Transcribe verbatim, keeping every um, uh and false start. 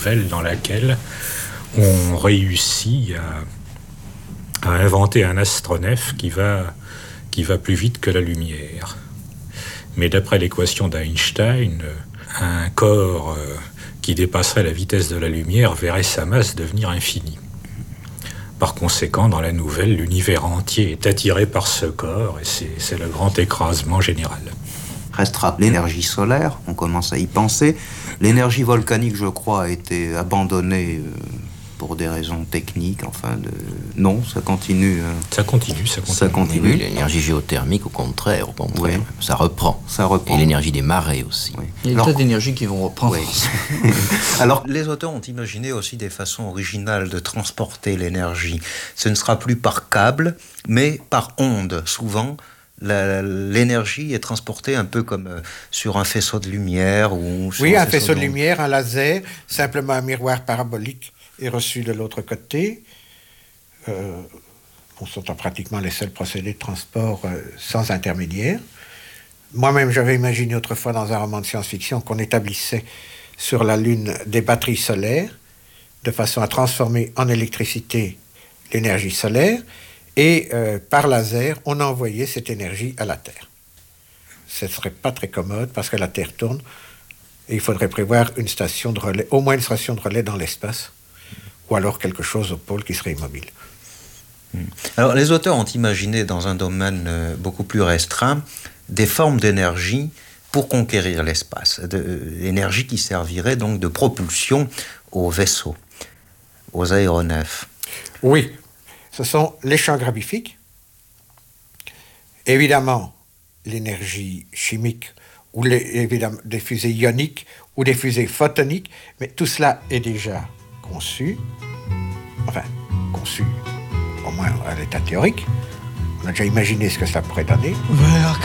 nouvelle dans laquelle on réussit à, à inventer un astronef qui va, qui va plus vite que la lumière. Mais d'après l'équation d'Einstein, un corps euh, qui dépasserait la vitesse de la lumière verrait sa masse devenir infinie. Par conséquent, dans la nouvelle, l'univers entier est attiré par ce corps et c'est, c'est le grand écrasement général. Restera l'énergie solaire, on commence à y penser. L'énergie volcanique, je crois, a été abandonnée euh, pour des raisons techniques, enfin, de... non, ça continue. Euh... Ça continue, ça continue. Ça continue. Oui, l'énergie géothermique, au contraire, au contraire, oui. ça reprend. Ça reprend. Et l'énergie des marées aussi. Oui. Il y a des tas d'énergies qui vont reprendre. Oui. Alors, les auteurs ont imaginé aussi des façons originales de transporter l'énergie. Ce ne sera plus par câble, mais par onde, souvent. La, l'énergie est transportée un peu comme euh, sur un faisceau de lumière ou sur oui, un, un faisceau, faisceau de de lumière, un laser, simplement un miroir parabolique est reçu de l'autre côté. Euh, ce sont pratiquement les seuls procédés de transport euh, sans intermédiaire. Moi-même, j'avais imaginé autrefois dans un roman de science-fiction qu'on établissait sur la Lune des batteries solaires de façon à transformer en électricité l'énergie solaire. Et euh, par laser, on envoyait cette énergie à la Terre. Ce ne serait pas très commode parce que la Terre tourne et il faudrait prévoir une station de relais, au moins une station de relais dans l'espace, ou alors quelque chose au pôle qui serait immobile. Alors, les auteurs ont imaginé dans un domaine euh, beaucoup plus restreint des formes d'énergie pour conquérir l'espace, de, l'énergie qui servirait donc de propulsion aux vaisseaux, aux aéronefs. Oui. Ce sont les champs gravifiques, évidemment l'énergie chimique, ou les, évidemment des fusées ioniques, ou des fusées photoniques, mais tout cela est déjà conçu, enfin, conçu au moins à l'état théorique. On a déjà imaginé ce que ça pourrait donner. Vers